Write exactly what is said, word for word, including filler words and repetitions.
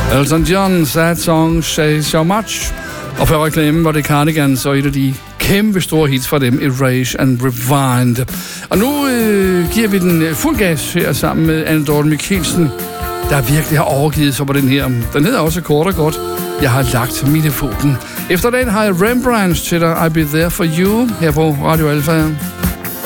Elton John, Sad Song, Say So Much. Og for reklame var det Cardigans og et af de kæmpe store hits fra dem, Erase and Rewind. Og nu øh, giver vi den fuld gas her sammen med Anne Dorthe Michelsen, der virkelig har overgivet sig på den her. Den hedder også kort og godt, Jeg har lagt mine foten. Efter den har jeg Rembrandts til dig, I'll Be There For You, her på Radio Alpha.